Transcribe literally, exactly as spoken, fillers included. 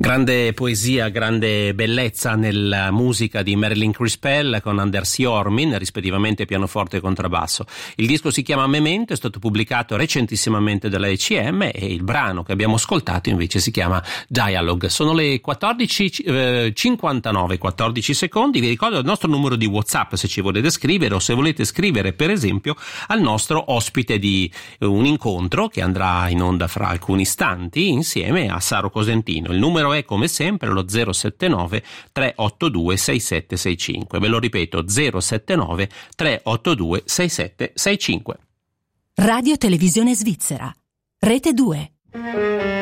Grande poesia, grande bellezza nella musica di Marilyn Crispell con Anders Jormin, rispettivamente pianoforte e contrabbasso. Il disco si chiama Memento, è stato pubblicato recentissimamente dalla E C M e il brano che abbiamo ascoltato invece si chiama Dialogue. Sono le quattordici e cinquantanove, quattordici secondi. Vi ricordo il nostro numero di WhatsApp se ci volete scrivere o se volete scrivere per esempio al nostro ospite di un incontro che andrà in onda fra alcuni istanti insieme a Saro Cosentino. Il numero è come sempre lo zero sette nove tre otto due sei sette sei cinque. Ve lo ripeto, zero sette nove tre otto due sei sette sei cinque. Radio Televisione Svizzera, Rete due.